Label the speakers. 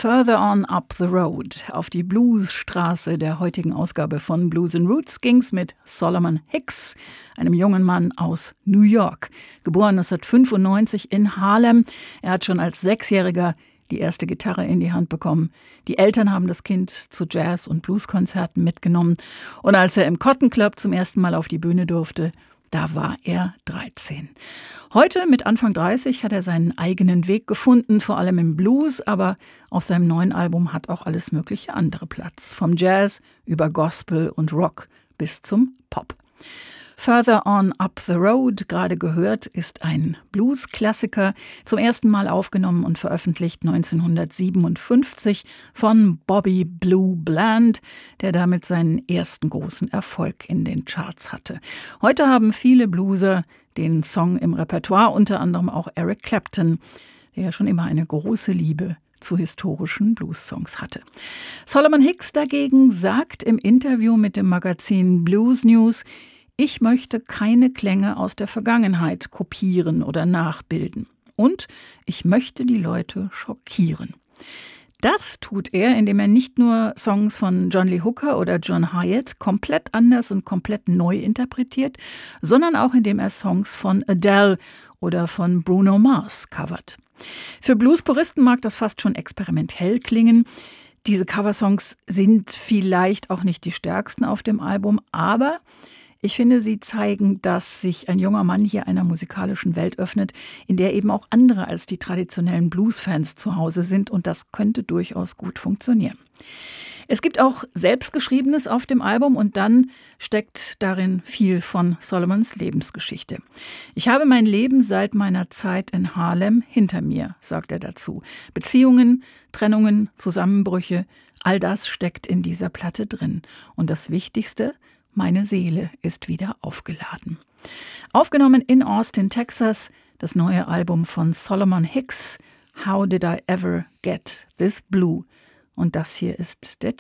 Speaker 1: Further on up the road. Auf die Bluesstraße der heutigen Ausgabe von Blues and Roots ging's mit Solomon Hicks, einem jungen Mann aus New York. Geboren 1995 in Harlem. Er hat schon als Sechsjähriger die erste Gitarre in die Hand bekommen. Die Eltern haben das Kind zu Jazz- und Blueskonzerten mitgenommen. Und als er im Cotton Club zum ersten Mal auf die Bühne durfte, da war er 13. Heute, mit Anfang 30, hat er seinen eigenen Weg gefunden, vor allem im Blues, aber auf seinem neuen Album hat auch alles mögliche andere Platz. Vom Jazz über Gospel und Rock bis zum Pop. Further on up the road, gerade gehört, ist ein Blues-Klassiker, zum ersten Mal aufgenommen und veröffentlicht 1957 von Bobby Blue Bland, der damit seinen ersten großen Erfolg in den Charts hatte. Heute haben viele Blueser den Song im Repertoire, unter anderem auch Eric Clapton, der ja schon immer eine große Liebe zu historischen Blues-Songs hatte. Solomon Hicks dagegen sagt im Interview mit dem Magazin Blues News: Ich möchte keine Klänge aus der Vergangenheit kopieren oder nachbilden. Und ich möchte die Leute schockieren. Das tut er, indem er nicht nur Songs von John Lee Hooker oder John Hiatt komplett anders und komplett neu interpretiert, sondern auch indem er Songs von Adele oder von Bruno Mars covert. Für Blues-Puristen mag das fast schon experimentell klingen. Diese Coversongs sind vielleicht auch nicht die stärksten auf dem Album, aber ich finde, sie zeigen, dass sich ein junger Mann hier einer musikalischen Welt öffnet, in der eben auch andere als die traditionellen Blues-Fans zu Hause sind, und das könnte durchaus gut funktionieren. Es gibt auch Selbstgeschriebenes auf dem Album und dann steckt darin viel von Solomons Lebensgeschichte. Ich habe mein Leben seit meiner Zeit in Harlem hinter mir, sagt er dazu. Beziehungen, Trennungen, Zusammenbrüche, all das steckt in dieser Platte drin. Und das Wichtigste: meine Seele ist wieder aufgeladen. Aufgenommen in Austin, Texas, das neue Album von Solomon Hicks, How Did I Ever Get This Blue? Und das hier ist der Titel.